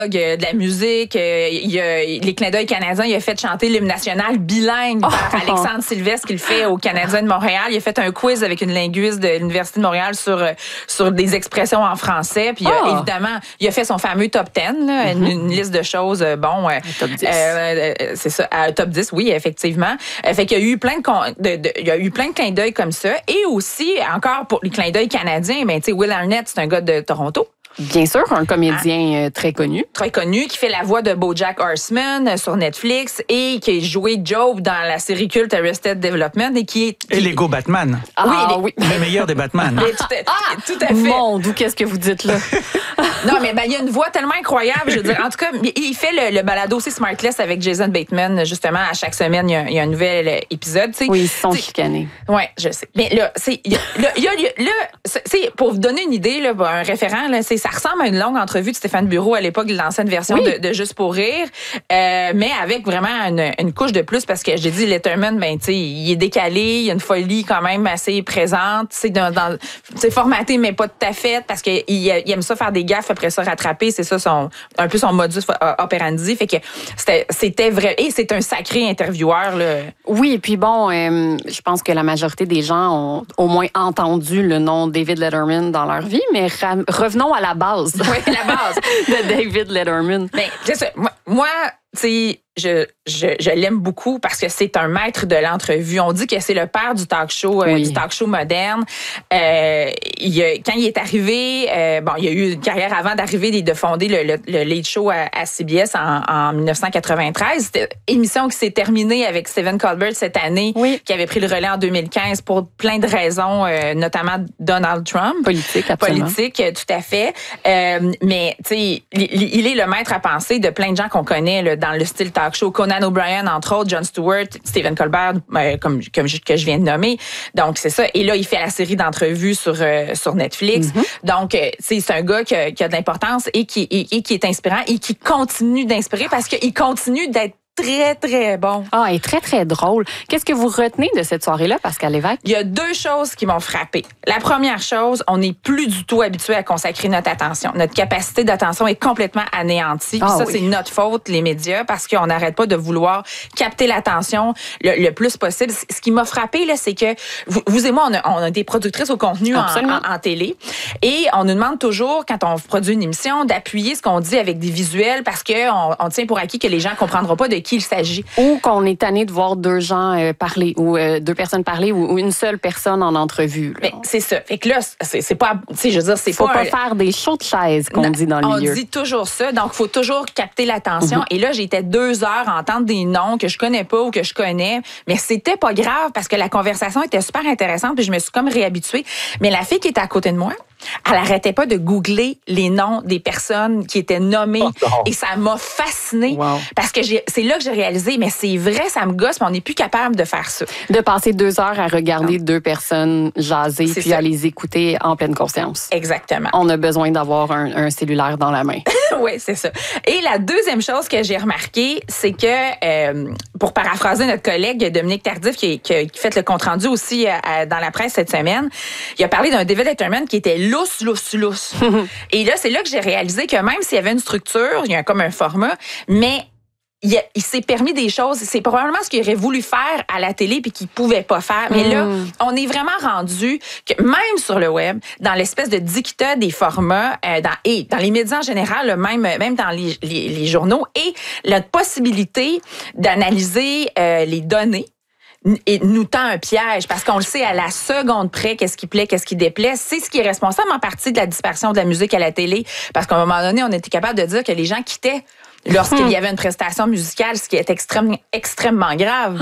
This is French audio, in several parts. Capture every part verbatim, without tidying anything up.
de la musique. Il a, les clins d'œil canadiens, il a fait chanter l'hymne national bilingue par oh. Alexandre Sylvestre, qui le fait au Canadien de Montréal. Il a fait un quiz avec une linguiste de l'Université de Montréal sur, sur des expressions en français. Puis, oh. évidemment, il a fait son fameux top dix, là, mm-hmm. une, une liste de choses, bon... Un top dix. Euh, c'est ça, un top dix, oui, effectivement. Euh, fait qu'il y a eu plein de, de, de, il y a eu plein de clins d'œil comme ça. Et aussi, encore pour les clins d'œil canadiens, ben, tu sais, Will Arnett, c'est un gars de Toronto. Bien sûr, un comédien ah. très connu. Très connu, qui fait la voix de BoJack Horseman sur Netflix et qui a joué Job dans la série culte Arrested Development et qui est... Qui... Et Lego Batman. Ah, oui, les... oui, le meilleur des Batman. tout, à, ah, tout à fait. Mon Dieu, qu'est-ce que vous dites là? Non, mais ben, il y a une voix tellement incroyable, je veux dire. En tout cas, il fait le, le balado aussi Smartless avec Jason Bateman, justement, à chaque semaine, il y a, il y a un nouvel épisode. T'sais. Oui, ils sont chicanés. Oui, je sais. Mais là, c'est, il y a, là, il y a, là c'est, pour vous donner une idée, là, un référent, là, c'est, ça ressemble à une longue entrevue de Stéphane Bureau à l'époque de l'ancienne version oui. de, de Juste pour rire, euh, mais avec vraiment une, une couche de plus, parce que j'ai dit Letterman, ben, tu sais, il est décalé, il y a une folie quand même assez présente, c'est dans, dans, formaté, mais pas tout à fait, parce qu'il il aime ça faire des gaffes, après ça rattraper, c'est ça son, un peu son modus operandi, fait que c'était, c'était vrai, et c'est un sacré intervieweur, là. Oui, et puis bon, euh, je pense que la majorité des gens ont au moins entendu le nom David Letterman dans leur vie, mais ra- revenons à la base. Oui, la base de David Letterman. Ben, c'est ça. Moi, moi tu sais, je, je, je l'aime beaucoup parce que c'est un maître de l'entrevue. On dit que c'est le père du talk show, euh, oui. du talk show moderne. Euh, il a, quand il est arrivé, euh, bon, il a eu une carrière avant d'arriver et de fonder le, le, le Late Show à, à C B S en, en dix-neuf cent quatre-vingt-treize. C'était une émission qui s'est terminée avec Stephen Colbert cette année, oui. qui avait pris le relais en deux mille quinze pour plein de raisons, euh, notamment Donald Trump. Politique, absolument. Politique, tout à fait. Euh, mais, tu sais, il, il est le maître à penser de plein de gens qu'on connaît là, dans le style talk show. Conan O'Brien, entre autres, Jon Stewart, Stephen Colbert, euh, comme, comme je, que je viens de nommer. Donc, c'est ça. Et là, il fait la série d'entrevues sur, euh, sur Netflix. Mm-hmm. Donc, euh, c'est un gars qui a, qui a de l'importance et qui, et, et qui est inspirant et qui continue d'inspirer parce qu'il continue d'être très, très bon. Ah, et très, très drôle. Qu'est-ce que vous retenez de cette soirée-là, Pascal Lévesque? Il y a deux choses qui m'ont frappé. La première chose, on n'est plus du tout habitué à consacrer notre attention. Notre capacité d'attention est complètement anéantie. Puis ah, ça, oui. c'est notre faute, les médias, parce qu'on n'arrête pas de vouloir capter l'attention le, le plus possible. Ce qui m'a frappé, là, c'est que vous, vous et moi, on a, on a des productrices au contenu en, en, en télé. Et on nous demande toujours, quand on produit une émission, d'appuyer ce qu'on dit avec des visuels parce qu'on on tient pour acquis que les gens ne comprendront pas de qui il s'agit. Ou qu'on est tanné de voir deux gens euh, parler, ou euh, deux personnes parler, ou, ou une seule personne en entrevue. Mais c'est ça. Fait que là, c'est, c'est pas, tu sais, je veux dire, c'est faut pas... Faut pas un... faire des shows de chaises, qu'on non, dit dans le on milieu. On dit toujours ça, donc il faut toujours capter l'attention. Mm-hmm. Et là, j'étais deux heures à entendre des noms que je connais pas ou que je connais, mais c'était pas grave parce que la conversation était super intéressante, puis je me suis comme réhabituée. Mais la fille qui était à côté de moi, elle arrêtait pas de googler les noms des personnes qui étaient nommées. Oh, oh. Et ça m'a fascinée. Wow. Parce que j'ai, c'est là que j'ai réalisé, mais c'est vrai, ça me gosse, mais on n'est plus capable de faire ça. De passer deux heures à regarder non. deux personnes jaser, c'est puis ça. À les écouter en pleine conscience. Exactement. On a besoin d'avoir un, un cellulaire dans la main. Oui, c'est ça. Et la deuxième chose que j'ai remarqué, c'est que, euh, pour paraphraser notre collègue Dominique Tardif, qui, qui, qui fait le compte-rendu aussi euh, dans la presse cette semaine, il a parlé d'un David Letterman qui était lousse, lousse, lousse. Et là, c'est là que j'ai réalisé que même s'il y avait une structure, il y a comme un format, mais il, a, il s'est permis des choses. C'est probablement ce qu'il aurait voulu faire à la télé puis qu'il pouvait pas faire. Mais mm. là, on est vraiment rendu que même sur le web, dans l'espèce de dictat des formats, euh, dans, et dans les médias en général, même, même dans les, les, les journaux, et la possibilité d'analyser euh, les données, et nous tend un piège parce qu'on le sait à la seconde près qu'est-ce qui plaît, qu'est-ce qui déplaît. C'est ce qui est responsable en partie de la dispersion de la musique à la télé parce qu'à un moment donné, on était capable de dire que les gens quittaient lorsqu'il y avait une prestation musicale, ce qui est extrêmement, extrêmement grave.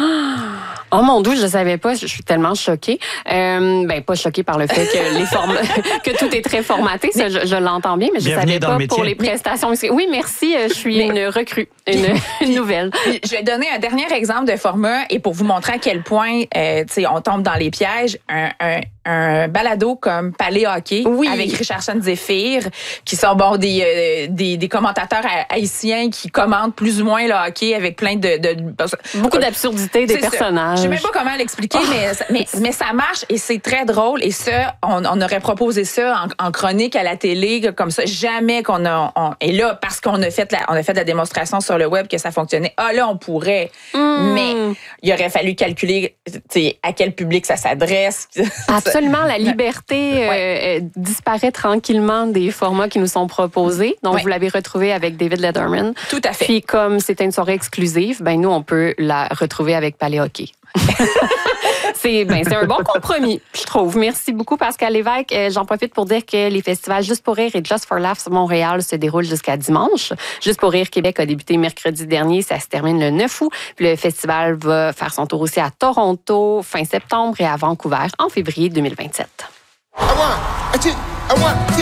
Oh mon Dieu, je ne savais pas. Je suis tellement choquée. Euh, ben pas choquée par le fait que les formes, que tout est très formaté. Ça, je, je l'entends bien, mais je ne savais pas pour les prestations musicales. Oui, merci. Je suis mais, une recrue, une, une nouvelle. Je vais donner un dernier exemple de format et pour vous montrer à quel point, euh, tu sais, on tombe dans les pièges. Un, un, un balado comme Palais Hockey oui. avec Richardson Zephyr, qui sont bon des, euh, des des commentateurs haïtiens comédiens qui commentent plus ou moins le hockey avec plein de... de Beaucoup d'absurdité des personnages. Ça. Je sais même pas comment l'expliquer, oh. mais, mais, mais ça marche et c'est très drôle. Et ça, on, on aurait proposé ça en, en chronique à la télé, comme ça. Jamais qu'on a... On, et là, parce qu'on a fait la, on a fait la démonstration sur le web que ça fonctionnait, ah là, on pourrait. Mm. Mais il aurait fallu calculer à quel public ça s'adresse. Absolument. La liberté ouais. euh, disparaît tranquillement des formats qui nous sont proposés. Donc, ouais. vous l'avez retrouvé avec David Letterman. Tout à fait. Puis, comme c'était une soirée exclusive, ben nous, on peut la retrouver avec Palais Hockey. C'est, ben, c'est un bon compromis, je trouve. Merci beaucoup, Pascal Lévesque. Euh, j'en profite pour dire que les festivals Juste pour rire et Just for Laughs Montréal se déroulent jusqu'à dimanche. Juste pour rire Québec a débuté mercredi dernier. Ça se termine le neuf août. Puis le festival va faire son tour aussi à Toronto fin septembre et à Vancouver en février deux mille vingt-sept.